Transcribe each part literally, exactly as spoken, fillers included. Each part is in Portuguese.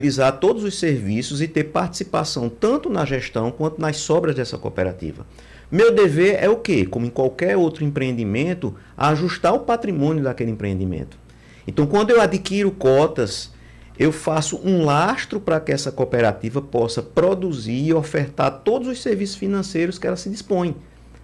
realizar todos os serviços e ter participação tanto na gestão quanto nas sobras dessa cooperativa. Meu dever é o quê? Como em qualquer outro empreendimento, ajustar o patrimônio daquele empreendimento. Então, quando eu adquiro cotas, eu faço um lastro para que essa cooperativa possa produzir e ofertar todos os serviços financeiros que ela se dispõe.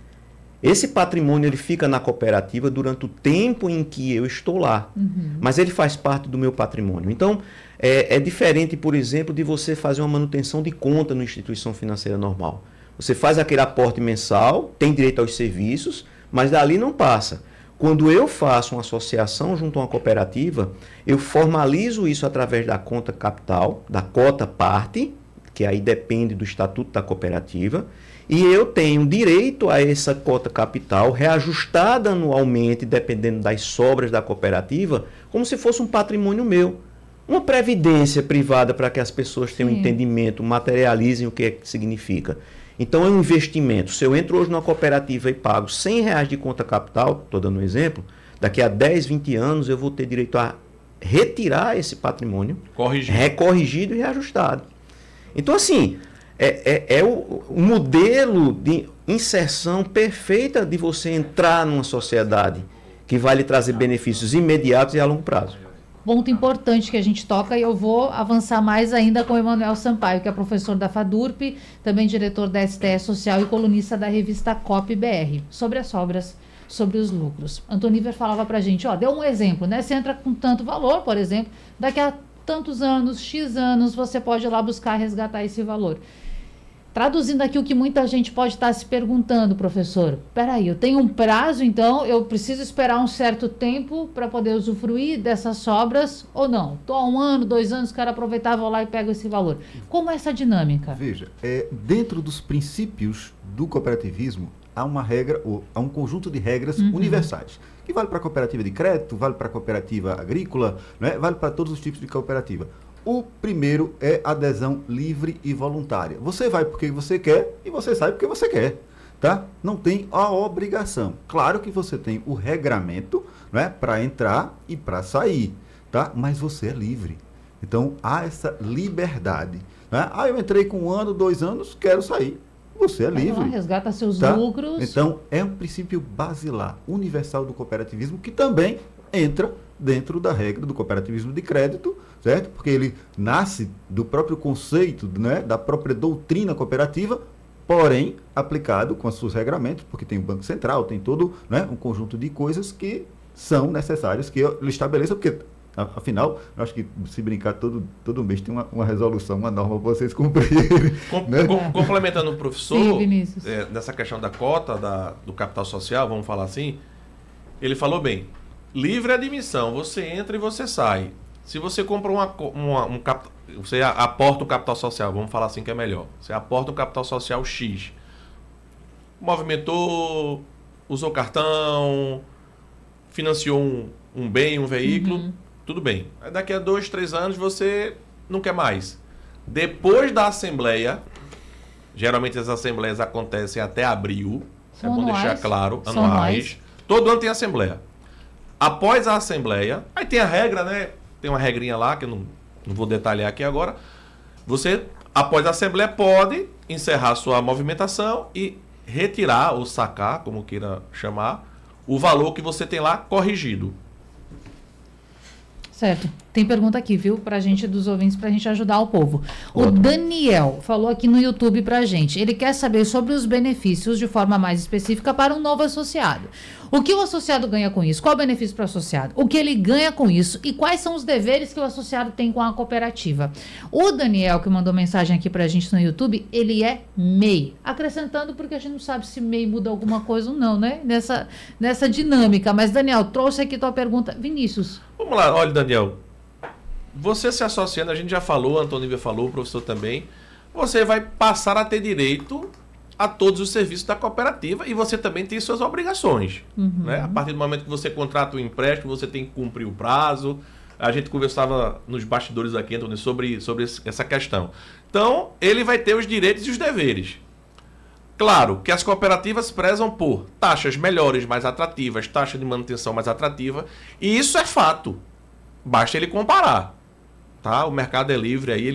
Esse patrimônio ele fica na cooperativa durante o tempo em que eu estou lá, uhum. mas ele faz parte do meu patrimônio. Então, é, é diferente, por exemplo, de você fazer uma manutenção de conta numa instituição financeira normal. Você faz aquele aporte mensal, tem direito aos serviços, mas dali não passa. Quando eu faço uma associação junto a uma cooperativa, eu formalizo isso através da conta capital, da cota parte, que aí depende do estatuto da cooperativa, e eu tenho direito a essa cota capital reajustada anualmente, dependendo das sobras da cooperativa, como se fosse um patrimônio meu. Uma previdência privada para que as pessoas tenham Sim. entendimento, materializem o que, é que significa. Então é um investimento. Se eu entro hoje numa cooperativa e pago cem reais de conta capital, estou dando um exemplo, daqui a dez, vinte anos eu vou ter direito a retirar esse patrimônio, corrigido. recorrigido e reajustado. Então assim, é, é, é o, o modelo de inserção perfeita de você entrar numa sociedade que vai lhe trazer benefícios imediatos e a longo prazo. Ponto importante que a gente toca, e eu vou avançar mais ainda com o Emanuel Sampaio, que é professor da FADURP, também diretor da S T E Social e colunista da revista C O P B R, sobre as sobras, sobre os lucros. Antoniver falava pra gente, ó, deu um exemplo, né? Você entra com tanto valor, por exemplo, daqui a tantos anos, X anos, você pode ir lá buscar resgatar esse valor. Traduzindo aqui o que muita gente pode estar se perguntando, professor, peraí, eu tenho um prazo, então eu preciso esperar um certo tempo para poder usufruir dessas sobras ou não? Estou há um ano, dois anos, quero aproveitar, vou lá e pego esse valor. Como é essa dinâmica? Veja, é, dentro dos princípios do cooperativismo, há uma regra, ou há um conjunto de regras uhum. universais, que vale para a cooperativa de crédito, vale para a cooperativa agrícola, né, vale para todos os tipos de cooperativa. O primeiro é adesão livre e voluntária. Você vai porque você quer e você sai porque você quer, tá? Não tem a obrigação. Claro que você tem o regramento, né, para entrar e para sair, tá? Mas você é livre. Então, há essa liberdade, né? Ah, eu entrei com um ano, dois anos, quero sair. Você é livre. Ah, resgata seus tá? lucros. Então, é um princípio basilar, universal do cooperativismo, que também entra dentro da regra do cooperativismo de crédito, certo? Porque ele nasce do próprio conceito, né, da própria doutrina cooperativa, porém aplicado com os seus regramentos, porque tem o Banco Central, tem todo, né, um conjunto de coisas que são necessárias que ele estabeleça, porque afinal, eu acho que se brincar todo, todo mês tem uma, uma resolução, uma norma para vocês cumprirem. Com, né? com, complementando o professor, Sim, é, nessa questão da cota, da, do capital social, vamos falar assim, ele falou bem, livre admissão, você entra e você sai. Se você compra uma, uma, um capital, você aporta um capital social, vamos falar assim que é melhor. Você aporta um capital social X. Movimentou, usou cartão, financiou um, um bem, um veículo, uhum. tudo bem. Aí daqui a dois, três anos você não quer mais. Depois da assembleia, geralmente as assembleias acontecem até abril, São é bom anuais. deixar claro, São anuais. anuais. Todo ano tem assembleia. Após a assembleia, aí tem a regra, né? Tem uma regrinha lá, que eu não, não vou detalhar aqui agora. Você, após a assembleia, pode encerrar sua movimentação e retirar ou sacar, como queira chamar, o valor que você tem lá corrigido. Certo. Tem pergunta aqui, viu? Pra gente, dos ouvintes, pra gente ajudar o povo. O Outro. Daniel falou aqui no YouTube pra gente. Ele quer saber sobre os benefícios de forma mais específica para um novo associado. O que o associado ganha com isso? Qual o benefício para o associado? O que ele ganha com isso? E quais são os deveres que o associado tem com a cooperativa? O Daniel, que mandou mensagem aqui pra gente no YouTube, ele é M E I. Acrescentando, porque a gente não sabe se M E I muda alguma coisa ou não, né? Nessa, nessa dinâmica. Mas, Daniel, trouxe aqui tua pergunta. Vinícius. Vamos lá, olha, Daniel. Você se associando, a gente já falou, a Antônio falou, o professor também, você vai passar a ter direito a todos os serviços da cooperativa e você também tem suas obrigações. Uhum. Né? A partir do momento que você contrata o empréstimo, você tem que cumprir o prazo. A gente conversava nos bastidores aqui, Antônio, sobre, sobre essa questão. Então, ele vai ter os direitos e os deveres. Claro que as cooperativas prezam por taxas melhores, mais atrativas, taxa de manutenção mais atrativa, e isso é fato. Basta ele comparar. Tá? O mercado é livre aí.